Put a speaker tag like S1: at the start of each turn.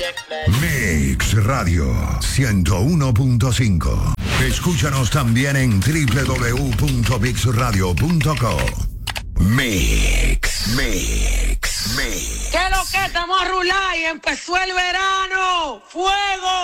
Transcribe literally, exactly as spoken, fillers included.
S1: Mix Radio ciento uno punto cinco. Escúchanos también en doble u doble u doble u punto mix radio punto com. Mix, Mix, Mix.
S2: ¿Qué lo que estamos a rular y empezó el verano? ¡Fuego!